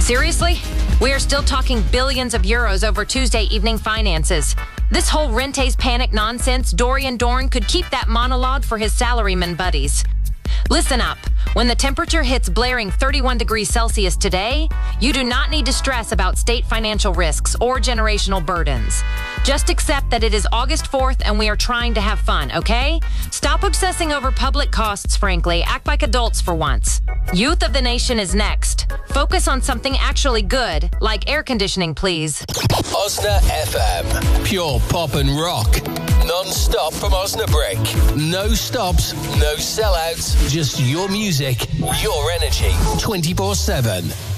Seriously? We are still talking billions of euros over Tuesday evening finances. This whole Rente's panic nonsense, Dorian Dorn could keep that monologue for his salaryman buddies. Listen up. When the temperature hits blaring 31 degrees Celsius today, you do not need to stress about state financial risks or generational burdens. Just accept that it is August 4th and we are trying to have fun, okay? Stop obsessing over public costs, frankly. Act like adults for once. Youth of the nation is next. Focus on something actually good, like air conditioning, please. Osna FM. Pure pop and rock. Non-stop from Osnabrück. No stops, no sellouts, just your music, your energy, 24/7.